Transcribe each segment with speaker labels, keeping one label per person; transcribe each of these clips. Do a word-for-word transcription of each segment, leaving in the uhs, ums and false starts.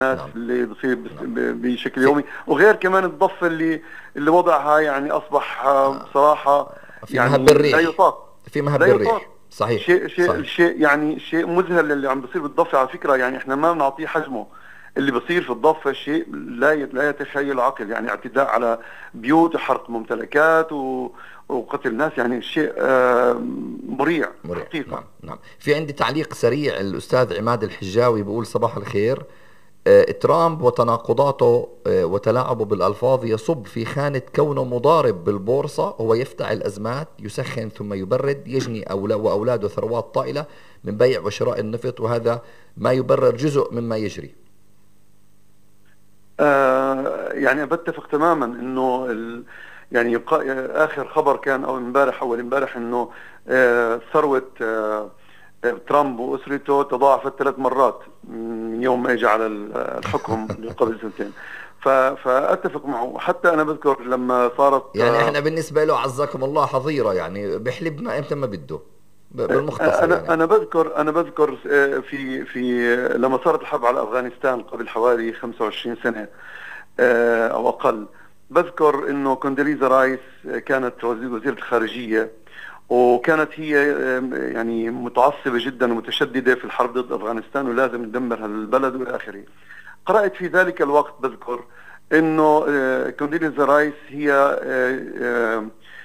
Speaker 1: الناس
Speaker 2: نعم
Speaker 1: اللي بصير
Speaker 2: نعم.
Speaker 1: بشكل
Speaker 2: في
Speaker 1: يومي، وغير كمان الضفة اللي اللي وضعها يعني أصبح بصراحة
Speaker 2: في مهب
Speaker 1: يعني لا
Speaker 2: الريح،
Speaker 1: يطاق.
Speaker 2: في
Speaker 1: لا
Speaker 2: مهب الريح.
Speaker 1: يطاق.
Speaker 2: صحيح
Speaker 1: شيء شيء
Speaker 2: صحيح.
Speaker 1: شيء يعني شيء مذهل اللي عم بصير بالضفة على فكرة. يعني احنا ما بنعطيه حجمه. اللي بصير في الضفة شيء لا يت- لا يتخيل عقل. يعني اعتداء على بيوت وحرق ممتلكات و... وقتل ناس. يعني شيء آه، مريع
Speaker 2: مريع.
Speaker 1: حقيقة.
Speaker 2: نعم نعم. في عندي تعليق سريع، الأستاذ عماد الحجاوي بيقول صباح الخير. آه، ترامب وتناقضاته آه، وتلاعبه بالألفاظ يصب في خانة كونه مضارب بالبورصة. هو يفتعل أزمات، يسخن ثم يبرد، يجني أولا وأولاده ثروات طائلة من بيع وشراء النفط، وهذا ما يبرر جزء مما يجري.
Speaker 1: آه يعني بتفق تماما انه ال... يعني يقا... اخر خبر كان او امبارح اول امبارح انه آه ثروة آه ترامب واسرته تضاعفت ثلاث مرات من يوم ما اجى على ال- الحكم قبل سنتين. ف... فاتفق معه. حتى انا بذكر لما صارت
Speaker 2: يعني
Speaker 1: آه
Speaker 2: احنا بالنسبة له عزكم الله حظيرة، يعني بحلبنا امتى ما بده، ب-
Speaker 1: آه،
Speaker 2: بالمختصر
Speaker 1: انا
Speaker 2: يعني.
Speaker 1: انا بذكر انا بذكر آه، في في لما صارت الحرب على افغانستان قبل حوالي خمسة وعشرين سنة آه، او اقل. بذكر انه كوندوليزا رايس آه، كانت وزي- وزيرة الخارجية، وكانت هي آه، يعني متعصبة جدا ومتشددة في الحرب ضد افغانستان ولازم ندمر هذا البلد والى اخره. قرأت في ذلك الوقت بذكر انه آه، كوندوليزا رايس هي آه، آه،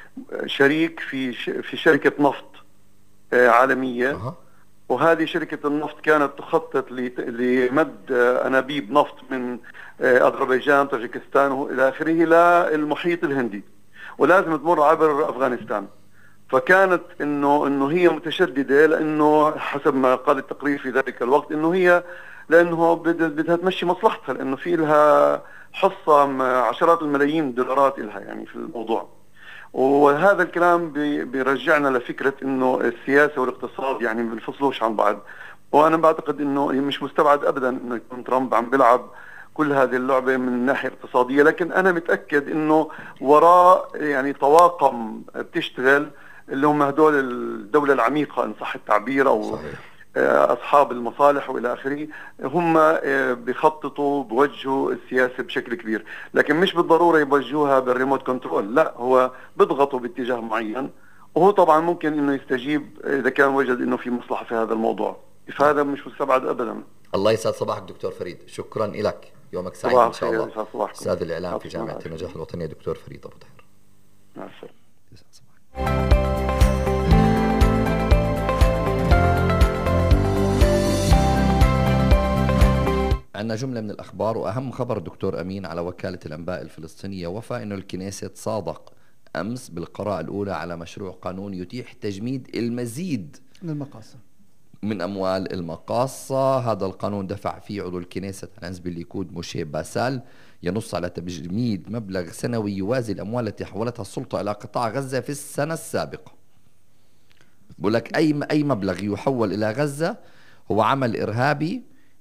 Speaker 1: شريك في ش- في شركة نفط آه، عالمية.
Speaker 2: اها.
Speaker 1: وهذه شركة النفط كانت تخطط لت- لمد آه، أنابيب نفط من آه، أذربيجان طاجيكستان وإلى آخره إلى المحيط الهندي، ولازم تمر عبر أفغانستان. فكانت انه انه هي متشدده، لانه حسب ما قال التقرير في ذلك الوقت انه هي لانه بدها بدها تمشي مصلحتها، لانه في لها حصه م- عشرات الملايين الدولارات لها يعني في الموضوع. وهذا الكلام بي- بيرجعنا لفكرة انه السياسة والاقتصاد يعني ما بينفصلوش عن بعض. وانا بعتقد انه مش مستبعد ابدا انه يكون ترامب عم بيلعب كل هذه اللعبة من الناحية الاقتصادية، لكن انا متأكد انه وراء يعني طواقم بتشتغل اللي هم هدول الدولة العميقة ان صح التعبير، او
Speaker 2: صحيح.
Speaker 1: آه، أصحاب المصالح وإلى آخره. هم آه، بيخططوا بوجهوا السياسة بشكل كبير، لكن مش بالضرورة يوجهوها بالريموت كنترول. لا، هو بيضغطوا باتجاه معين، وهو طبعا ممكن انه يستجيب اذا كان وجد انه في مصلحة في هذا الموضوع.
Speaker 2: نعم.
Speaker 1: فهذا مش مستبعد ابدا.
Speaker 2: الله يسعد صباحك دكتور فريد، شكرا لك، يومك سعيد
Speaker 1: صباح
Speaker 2: ان شاء
Speaker 1: الخير،
Speaker 2: الله.
Speaker 1: يسعد صباحكم.
Speaker 2: استاذ الاعلام في
Speaker 1: يعطيكم
Speaker 2: جامعة
Speaker 1: العافية.
Speaker 2: النجاح الوطنية دكتور فريد ابو طاهر.
Speaker 1: مع السلامة.
Speaker 2: يسعد صباحك. عندنا جملة من الأخبار، وأهم خبر دكتور أمين على وكالة الأنباء الفلسطينية وفى أنه الكنيسة صادق أمس بالقراءة الأولى على مشروع قانون يتيح تجميد المزيد
Speaker 3: من المقاصة
Speaker 2: من أموال المقاصة. هذا القانون دفع فيه عضو الكنيسة حزب الليكود موشي باسال، ينص على تجميد مبلغ سنوي يوازي الأموال التي حولتها السلطة إلى قطاع غزة في السنة السابقة. بقول لك أي أي مبلغ يحول إلى غزة هو عمل إرهابي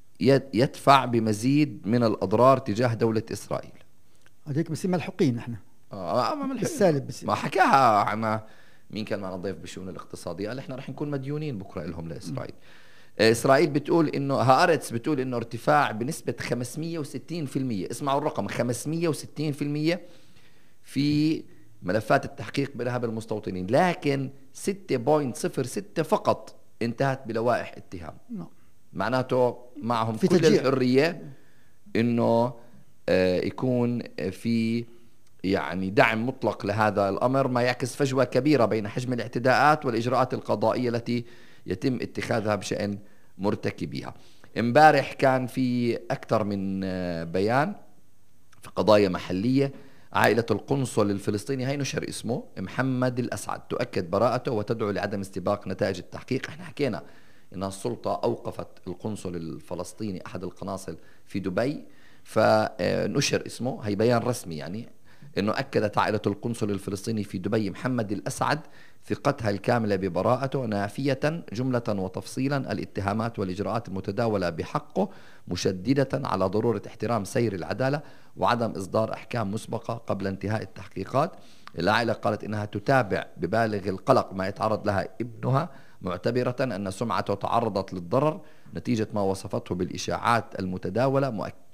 Speaker 2: يدفع بمزيد من الأضرار تجاه دولة إسرائيل.
Speaker 3: هذيك بس ملحوقين نحن
Speaker 2: آه ما
Speaker 3: بالسالب بس.
Speaker 2: ما حكاها عنا مين كان معنا ضيف بالشؤون الاقتصادية، قال احنا رح نكون مديونين بكرة لهم لإسرائيل. آه إسرائيل بتقول إنه هآرتس بتقول إنه ارتفاع بنسبة خمسمية وستين بالمية، اسمعوا الرقم خمسمية وستين بالمية في ملفات التحقيق بإرهاب المستوطنين، لكن ستة فاصلة صفر ستة فقط انتهت بلوائح اتهام.
Speaker 3: نعم.
Speaker 2: معناته معهم
Speaker 3: في
Speaker 2: كل
Speaker 3: تشجيع.
Speaker 2: الحرية انه آه يكون في يعني دعم مطلق لهذا الامر، ما يعكس فجوة كبيرة بين حجم الاعتداءات والاجراءات القضائية التي يتم اتخاذها بشأن مرتكبيها. امبارح كان في اكثر من آه بيان في قضايا محلية. عائلة القنصل الفلسطيني هي نشر اسمه محمد الأسعد تؤكد براءته وتدعو لعدم استباق نتائج التحقيق. احنا حكينا إن السلطة أوقفت القنصل الفلسطيني أحد القناصل في دبي، فنشر اسمه، هي بيان رسمي يعني، إنه أكدت عائلة القنصل الفلسطيني في دبي محمد الأسعد ثقتها الكاملة ببراءته، نافية جملة وتفصيلا الاتهامات والإجراءات المتداولة بحقه، مشددة على ضرورة احترام سير العدالة وعدم إصدار أحكام مسبقة قبل انتهاء التحقيقات. العائلة قالت إنها تتابع ببالغ القلق ما يتعرض لها ابنها معتبرة أن سمعته تعرضت للضرر نتيجة ما وصفته بالإشاعات المتداولة، مؤكد